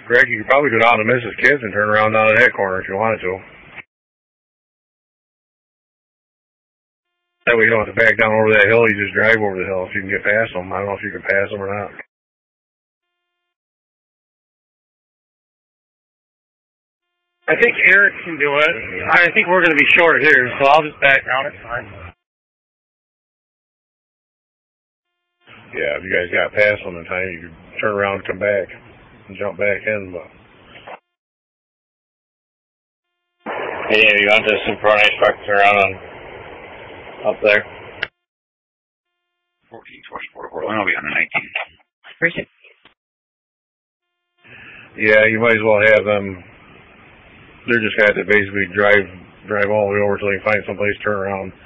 Greg, you could probably go down to Mrs. Kids and turn around down at that corner if you wanted to. That way you don't have to back down over that hill. You just drive over the hill if you can get past them. I don't know if you can pass them or not. I think Eric can do it. I think we're going to be short here, so I'll just back down. It's fine. Yeah, if you guys got past them in time, you could turn around and come back and jump back in. But hey, you want this some pro nice trucks around on up there? 1424 Portland. I'll be on the 19th. Appreciate it. yeah, you might as well have them. They're just going to have to basically drive all the way over till they find someplace to turn around.